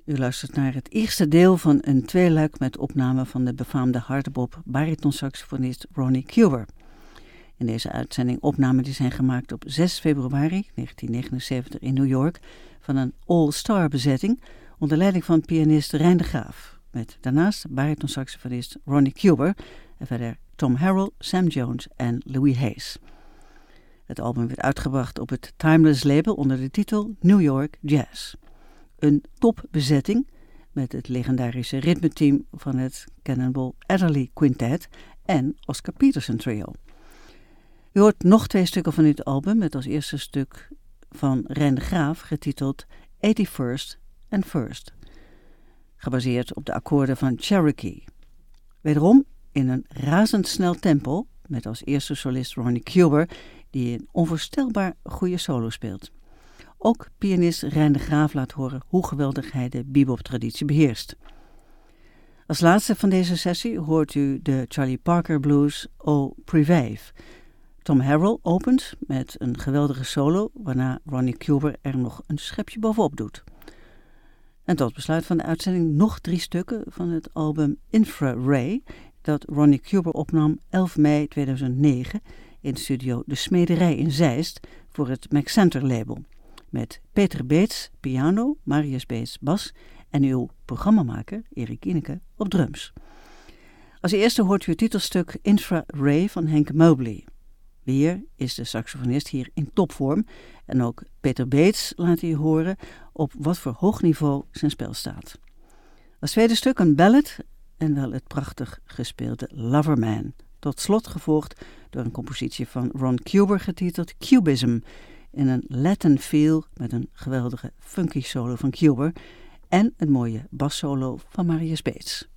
U luistert naar het eerste deel van een tweeluik met opname van de befaamde hardbop baritonsaxofonist Ronnie Cuber. In deze uitzending opnamen die zijn gemaakt op 6 februari 1979 in New York van een all-star bezetting onder leiding van pianist Rein de Graaf, met daarnaast baritonsaxofonist Ronnie Cuber en verder Tom Harrell, Sam Jones en Louis Hayes. Het album werd uitgebracht op het Timeless label onder de titel New York Jazz. Een topbezetting met het legendarische ritmeteam van het Cannonball Adderley Quintet en Oscar Peterson Trio. U hoort nog 2 stukken van dit album met als eerste stuk van Rein de Graaf getiteld 81st and First, gebaseerd op de akkoorden van Cherokee. Wederom in een razendsnel tempo met als eerste solist Ronnie Cuber, die een onvoorstelbaar goede solo speelt. Ook pianist Rein de Graaf laat horen hoe geweldig hij de bebop-traditie beheerst. Als laatste van deze sessie hoort u de Charlie Parker blues O Previve. Tom Harrell opent met een geweldige solo, waarna Ronnie Cuber er nog een schepje bovenop doet. En tot besluit van de uitzending nog 3 stukken van het album Infraray, dat Ronnie Cuber opnam 11 mei 2009 in studio De Smederij in Zeist voor het MacCenter label. Met Peter Beets piano, Marius Beets bas en uw programmamaker Erik Ineke op drums. Als eerste hoort u het titelstuk Infraray van Henk Mobley. Weer is de saxofonist hier in topvorm en ook Peter Beets laat u horen op wat voor hoog niveau zijn spel staat. Als tweede stuk een ballad en wel het prachtig gespeelde Loverman. Tot slot gevolgd door een compositie van Ron Cuber getiteld Cubism in een Latin feel met een geweldige funky solo van Cuber en een mooie bassolo van Marius Beets.